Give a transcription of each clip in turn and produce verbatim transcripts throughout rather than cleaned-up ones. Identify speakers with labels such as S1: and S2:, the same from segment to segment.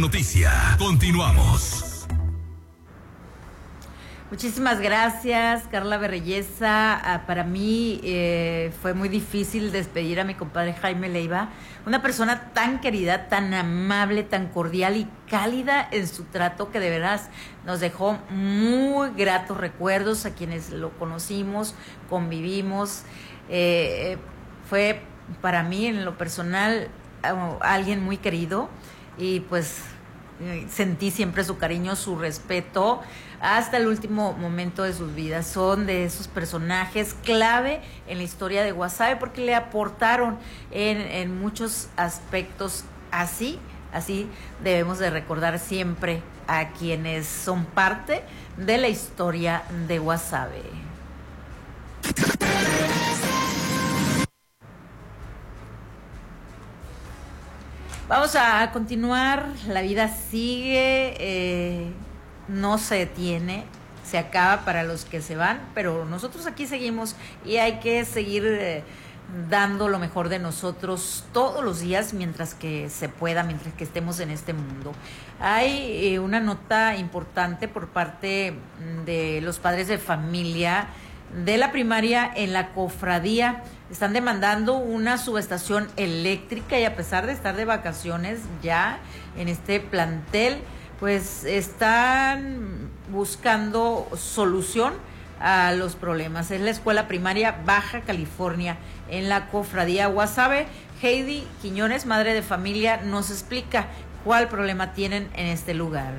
S1: Noticia, continuamos.
S2: Muchísimas gracias, Carla Berreyesa. Ah, para mí eh, fue muy difícil despedir a mi compadre Jaime Leiva, una persona tan querida, tan amable, tan cordial y cálida en su trato, que de veras nos dejó muy gratos recuerdos a quienes lo conocimos, convivimos. Eh, fue para mí, en lo personal, alguien muy querido, y pues sentí siempre su cariño, su respeto hasta el último momento de sus vidas. Son de esos personajes clave en la historia de Guasave, porque le aportaron en, en muchos aspectos. Así, así debemos de recordar siempre a quienes son parte de la historia de Guasave. Vamos a continuar, la vida sigue, eh, no se detiene, se acaba para los que se van, pero nosotros aquí seguimos y hay que seguir eh, dando lo mejor de nosotros todos los días mientras que se pueda, mientras que estemos en este mundo. Hay eh, una nota importante por parte de los padres de familia de la primaria en la cofradía. Están demandando una subestación eléctrica y, a pesar de estar de vacaciones ya en este plantel, pues están buscando solución a los problemas. Es la escuela primaria Baja California en la cofradía Guasave. Heidi Quiñones, madre de familia, nos explica cuál problema tienen en este lugar.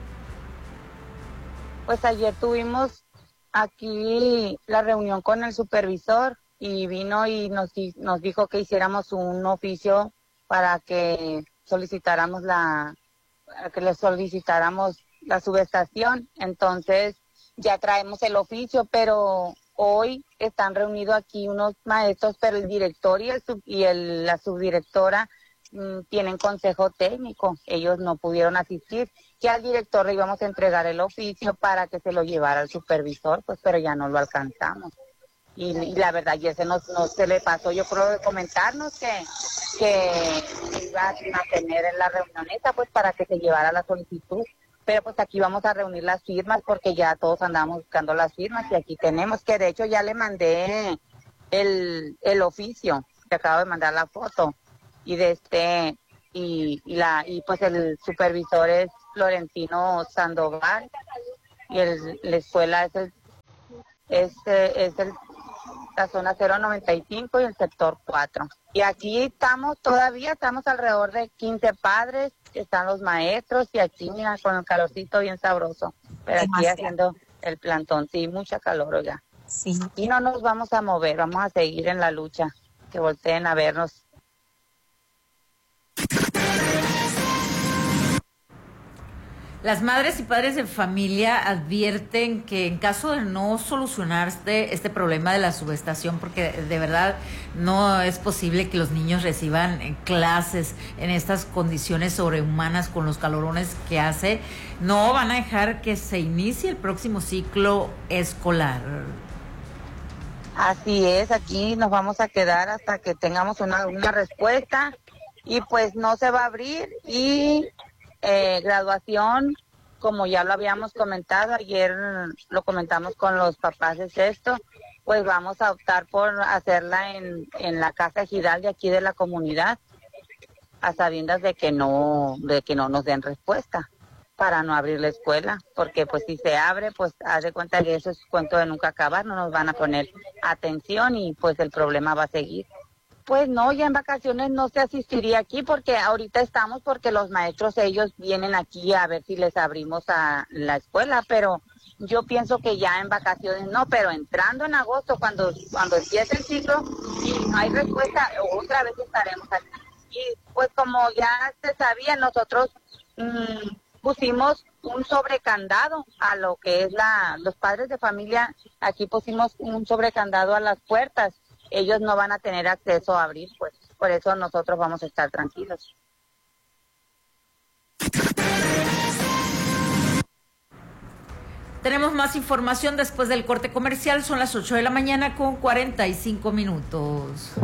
S3: Pues ayer tuvimos aquí la reunión con el supervisor y vino y nos, nos dijo que hiciéramos un oficio para que solicitáramos la, para que le solicitáramos la subestación. Entonces ya traemos el oficio, pero hoy están reunidos aquí unos maestros, pero el director y, el sub, y el, la subdirectora mmm, tienen consejo técnico. Ellos no pudieron asistir. Que al director le íbamos a entregar el oficio para que se lo llevara al supervisor, pues, pero ya no lo alcanzamos. Y, y la verdad, ya se nos, no se le pasó, yo creo, de comentarnos que, que iba a tener en la reunión esta, pues, para que se llevara la solicitud. Pero pues aquí vamos a reunir las firmas, porque ya todos andamos buscando las firmas, y aquí tenemos, que de hecho ya le mandé el, el oficio, que acabo de mandar la foto, y de este, y, y la, y pues el supervisor es Florentino Sandoval, y el, la escuela es el, es, es el, la zona cero noventa y cinco y el sector cuatro. Y aquí estamos todavía, estamos alrededor de quince padres, están los maestros, y aquí mira, con el calorcito bien sabroso, pero aquí haciendo el plantón, sí, mucha calor, oiga. Sí. Y no nos vamos a mover, vamos a seguir en la lucha, que volteen a vernos.
S2: Las madres y padres de familia advierten que en caso de no solucionar este, este problema de la subestación, porque de verdad no es posible que los niños reciban clases en estas condiciones sobrehumanas con los calorones que hace, no van a dejar que se inicie el próximo ciclo escolar.
S3: Así es, aquí nos vamos a quedar hasta que tengamos una, una respuesta, y pues no se va a abrir. Y Eh, graduación, como ya lo habíamos comentado, ayer lo comentamos con los papás de sexto, pues vamos a optar por hacerla en, en la casa ejidal de aquí de la comunidad, a sabiendas de que no, de que no nos den respuesta, para no abrir la escuela, porque pues si se abre, pues haz de cuenta que eso es cuento de nunca acabar, no nos van a poner atención y pues el problema va a seguir. Pues no, ya en vacaciones no se asistiría aquí, porque ahorita estamos porque los maestros, ellos vienen aquí a ver si les abrimos a la escuela, pero yo pienso que ya en vacaciones no, pero entrando en agosto, cuando cuando empiece el ciclo y no hay respuesta, otra vez estaremos aquí. Y pues como ya se sabía, nosotros mmm, pusimos un sobrecandado a lo que es la, los padres de familia, aquí pusimos un sobrecandado a las puertas. Ellos no van a tener acceso a abrir, pues por eso nosotros vamos a estar tranquilos.
S2: Tenemos más información después del corte comercial. Son las ocho de la mañana con cuarenta y cinco minutos.